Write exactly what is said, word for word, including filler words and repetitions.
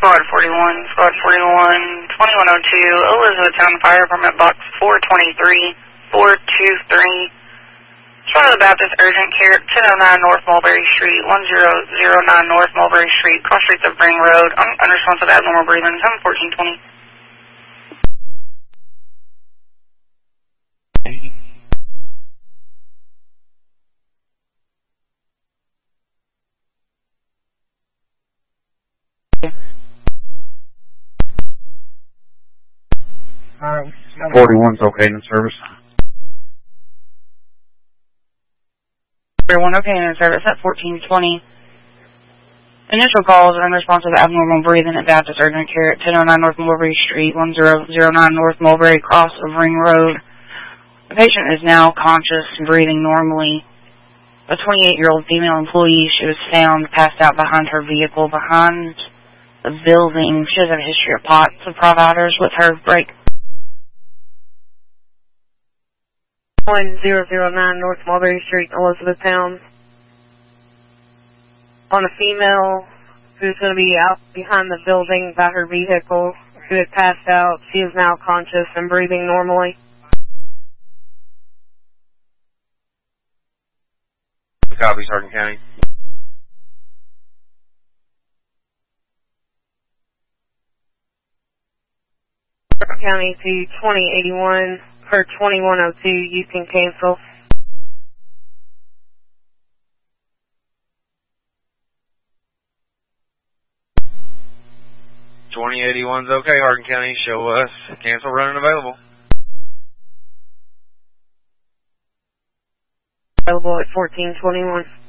Squad forty-one, Squad forty-one, twenty-one oh two, Elizabethtown Fire Department Box four twenty-three, four two three. Charlotte Baptist Urgent Care, ten oh nine North Mulberry Street, one zero zero nine North Mulberry Street, cross streets of Ring Road, Un- unresponsive abnormal breathing, seven fourteen twenty. Alright. forty-one's okay in service. forty-one okay in service at fourteen twenty. Initial calls are unresponsive abnormal breathing at Baptist Urgent Care at ten oh nine North Mulberry Street, one zero zero nine North Mulberry, cross of Ring Road. The patient is now conscious and breathing normally. A twenty-eight-year-old female employee, she was found passed out behind her vehicle, behind the building. She has a history of pots of providers with her break. one zero zero nine North Mulberry Street, Elizabethtown. On a female who's going to be out behind the building by her vehicle, who had passed out. She is now conscious and breathing normally. Copy, Sergeant County. County to twenty eighty-one, or twenty-one oh two, you can cancel. twenty eighty-one's okay, Hardin County. Show us. Cancel running available. Available at fourteen twenty-one.